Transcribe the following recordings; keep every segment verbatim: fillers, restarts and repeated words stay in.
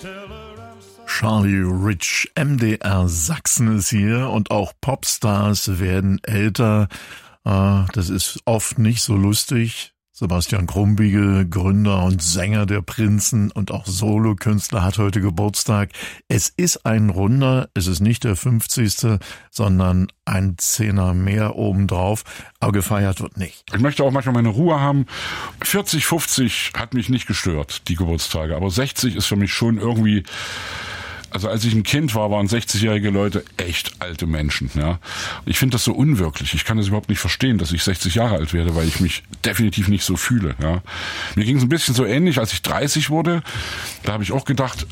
Charlie Rich, M D R Sachsen ist hier und auch Popstars werden älter. Das ist oft nicht so lustig. Sebastian Krumbiegel, Gründer und Sänger der Prinzen und auch Solokünstler, hat heute Geburtstag. Es ist ein Runder, es ist nicht der fünfzigste, sondern ein Zehner mehr obendrauf, aber gefeiert wird nicht. Ich möchte auch manchmal meine Ruhe haben. vierzig, fünfzig hat mich nicht gestört, die Geburtstage, aber sechzig ist für mich schon irgendwie... Also als ich ein Kind war, waren sechzigjährige Leute echt alte Menschen. Ja, ich finde das so unwirklich. Ich kann das überhaupt nicht verstehen, dass ich sechzig Jahre alt werde, weil ich mich definitiv nicht so fühle. Ja, mir ging es ein bisschen so ähnlich, als ich dreißig wurde. Da habe ich auch gedacht,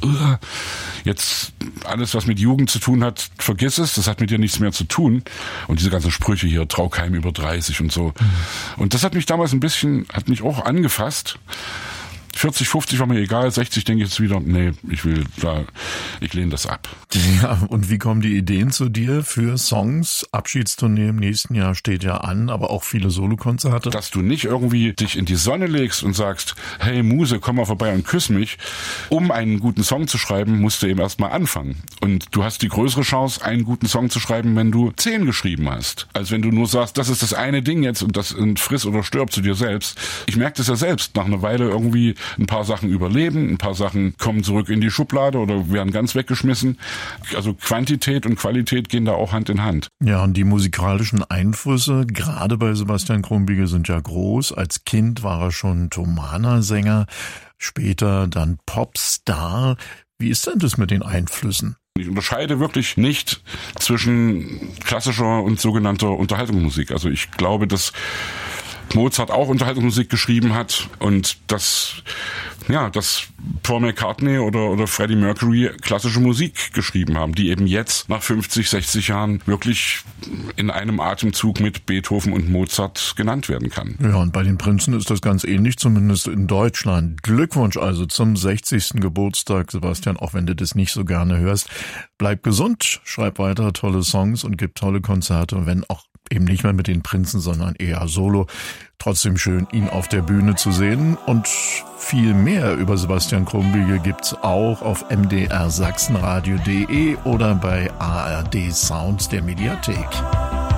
jetzt alles, was mit Jugend zu tun hat, vergiss es. Das hat mit dir nichts mehr zu tun. Und diese ganzen Sprüche hier, trau keinem über dreißig und so. Und das hat mich damals ein bisschen, hat mich auch angefasst. vierzig, fünfzig war mir egal, sechzig denke ich jetzt wieder, nee, ich will da, ich lehne das ab. Ja, und wie kommen die Ideen zu dir für Songs? Abschiedstournee im nächsten Jahr steht ja an, aber auch viele Solokonzerte. Dass du nicht irgendwie dich in die Sonne legst und sagst, hey Muse, komm mal vorbei und küss mich. Um einen guten Song zu schreiben, musst du eben erstmal anfangen. Und du hast die größere Chance, einen guten Song zu schreiben, wenn du zehn geschrieben hast. Als wenn du nur sagst, das ist das eine Ding jetzt und das friss oder stirb zu dir selbst. Ich merke das ja selbst, nach einer Weile irgendwie ein paar Sachen überleben, ein paar Sachen kommen zurück in die Schublade oder werden ganz weggeschmissen. Also Quantität und Qualität gehen da auch Hand in Hand. Ja, und die musikalischen Einflüsse, gerade bei Sebastian Krumbiegel, sind ja groß. Als Kind war er schon Thomaner-Sänger, später dann Popstar. Wie ist denn das mit den Einflüssen? Ich unterscheide wirklich nicht zwischen klassischer und sogenannter Unterhaltungsmusik. Also ich glaube, dass Mozart auch Unterhaltungsmusik geschrieben hat und dass, ja, dass Paul McCartney oder, oder Freddie Mercury klassische Musik geschrieben haben, die eben jetzt nach fünfzig, sechzig Jahren wirklich in einem Atemzug mit Beethoven und Mozart genannt werden kann. Ja, und bei den Prinzen ist das ganz ähnlich, zumindest in Deutschland. Glückwunsch also zum sechzigsten Geburtstag, Sebastian, auch wenn du das nicht so gerne hörst. Bleib gesund, schreib weiter tolle Songs und gib tolle Konzerte, wenn auch eben nicht mehr mit den Prinzen, sondern eher solo. Trotzdem schön, ihn auf der Bühne zu sehen. Und viel mehr über Sebastian Krumbiegel gibt's auch auf m d r sachsenradio punkt d e oder bei A R D Sounds der Mediathek.